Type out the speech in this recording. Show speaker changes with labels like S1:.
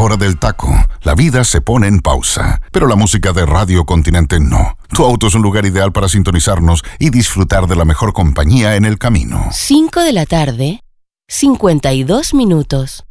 S1: hora del taco, la vida se pone en pausa, pero la música de Radio Continente no. Tu auto es un lugar ideal para sintonizarnos y disfrutar de la mejor compañía en el camino.
S2: 5 de la tarde, 52 minutos.